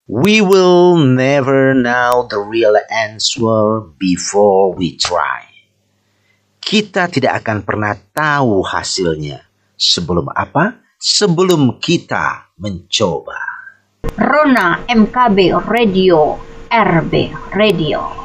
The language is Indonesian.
We will never know the real answer before we try. Kita tidak akan pernah tahu hasilnya. Sebelum apa? Sebelum kita mencoba. Rona MKB Radio, RB Radio.